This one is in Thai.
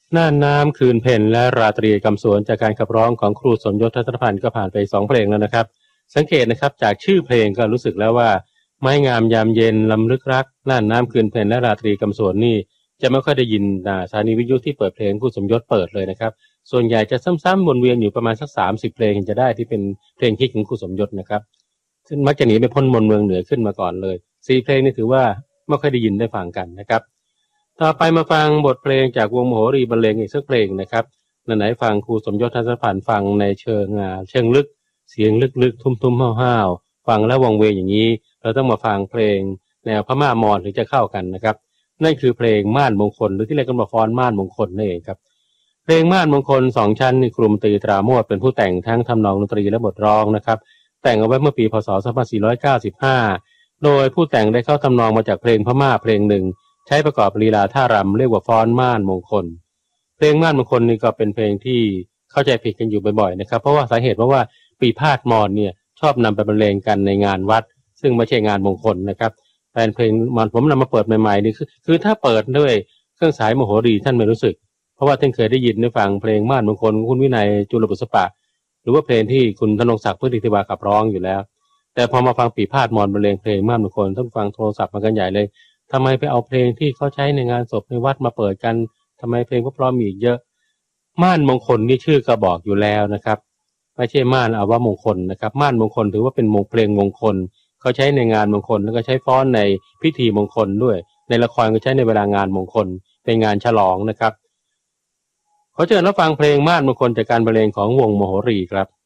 น่านน้ำคืนเพ็ญและราตรีกำสวนจากการขับร้องของครูสมยศทัศนพันธ์ก็ผ่านไป2เพลงแล้วนะครับสังเกตนะครับจากชื่อเพลงก็รู้สึกแล้วว่าไม้งามยามเย็นลำลึกรักน่านน้ำคืนเพ็ญและราตรีกำสวนนี่จะไม่ค่อยได้ยินสถานีวิทยุที่เปิดเพลงครูสมยศเปิดเลยนะครับส่วนใหญ่จะซ้ำๆวนเวียนอยู่ประมาณสัก30เพลงจะได้ที่เป็นเพลงฮิตของครูสมยศนะครับซึ่งมักจะหนีไปพ้นมนเมืองเหนือขึ้นมาก่อนเลย4เพลงนี่ถือว่าไม่ค่อยได้ยินได้ฟังกันนะครับต่อไปมาฟังบทเพลงจากวงมโหรีบรรเลงอีกสักเพลงนะครับไหนๆฟังครูสมยศทัศนพันธ์ฟังในเชิงลึกเสียงลึกๆทุ่มๆห้าวๆฟังแล้ววังเวงอย่างนี้เราต้องมาฟังเพลงแนวพม่ามอญถึงจะเข้ากันนะครับนั่นคือเพลงม่านมงคลหรือที่เรียกกันว่าฟ้อนม่านมงคลนั่นเองครับเพลงม่านมงคล2ชั้นนี่ครูมนตรีตราโมชเป็นผู้แต่งทั้งทำนองดนตรีและบทร้องนะครับแต่งเอาไว้เมื่อปีพ.ศ. 2495โดยผู้แต่งได้เข้าทำนองมาจากเพลงพม่าเพลงหนึ่งใช้ประกอบลีลาท่ารำเรียกว่าฟ้อนม่านมงคลเพลงม่านมงคลนี่ก็เป็นเพลงที่เข้าใจผิดกันอยู่บ่อยๆนะครับเพราะว่าสาเหตุเพราะว่าปีพาดมอญเนี่ยชอบนำไปบรรเลงกันในงานวัดซึ่งไม่ใช่งานมงคลนะครับแฟนเพลงมันผมนำมาเปิดใหม่ๆนี่คือถ้าเปิดด้วยเครื่องสายมโหรีท่านไม่รู้สึกเพราะว่าท่านเคยได้ยินได้ฟังเพลงม่านมงคลของคุณวินัยจุลบุษปะหรือว่าเพลงที่คุณธนงศักดิ์พุทธิติวาขับร้องอยู่แล้วแต่พอมาฟังปีพาดมอญบรรเลงเพลงม่านมงคลต้องฟังโทรศัพท์มากันใหญ่เลยทำไมไปเอาเพลงที่เขาใช้ในงานศพในวัดมาเปิดกันทำไมเพลงพร้อมมีอีกเยอะม่านมงคลนี่ชื่อก็บอกอยู่แล้วนะครับไม่ใช่ม่านอาวมงคลนะครับม่านมงคลถือว่าเป็นเพลงมงคลเขาใช้ในงานมงคลแล้วก็ใช้ฟ้อนในพิธีมงคลด้วยในละครก็ใช้ในเวลางานมงคลเป็นงานฉลองนะครับขอเชิญรับฟังเพลงม่านมงคลจากการบรรเลงของวงมโหรีครับ